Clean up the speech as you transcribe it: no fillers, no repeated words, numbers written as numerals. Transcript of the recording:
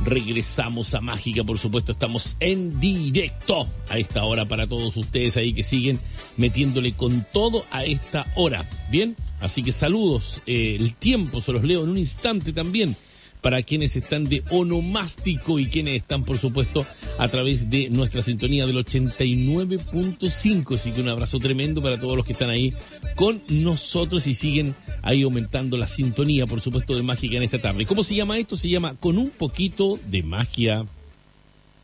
regresamos a Mágica, por supuesto, estamos en directo a esta hora para todos ustedes ahí que siguen metiéndole con todo a esta hora, ¿bien? Así que saludos, el tiempo se los leo en un instante también, para quienes están de onomástico y quienes están, por supuesto, a través de nuestra sintonía del 89.5. Así que un abrazo tremendo para todos los que están ahí con nosotros y siguen ahí aumentando la sintonía, por supuesto, de Mágica en esta tarde. ¿Cómo se llama esto? Se llama Con un poquito de magia.